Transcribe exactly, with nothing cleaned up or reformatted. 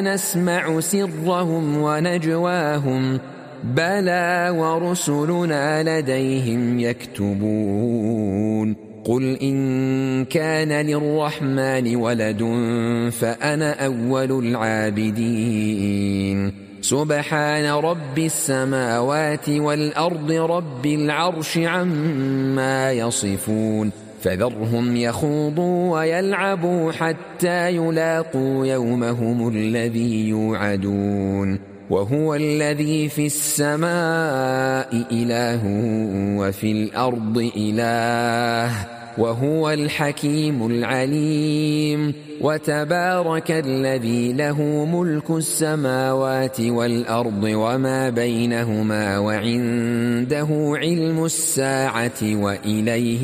نسمع سرهم ونجواهم بلى ورسلنا لديهم يكتبون قل إن كان للرحمن ولد فأنا أول العابدين سبحان رب السماوات والأرض رب العرش عما يصفون فذرهم يخوضوا ويلعبوا حتى يلاقوا يومهم الذي يوعدون وهو الذي في السماء إله وفي الأرض إله وهو الحكيم العليم وتبارك الذي له ملك السماوات والأرض وما بينهما وعنده علم الساعة وإليه